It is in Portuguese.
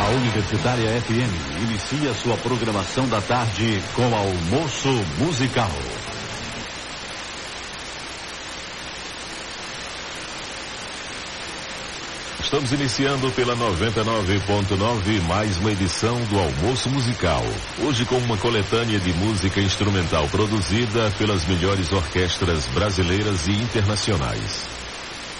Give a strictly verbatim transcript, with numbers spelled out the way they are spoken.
Universitária F M inicia sua programação da tarde com Almoço Musical. Estamos iniciando pela noventa e nove ponto nove mais uma edição do Almoço Musical. Hoje com uma coletânea de música instrumental produzida pelas melhores orquestras brasileiras e internacionais.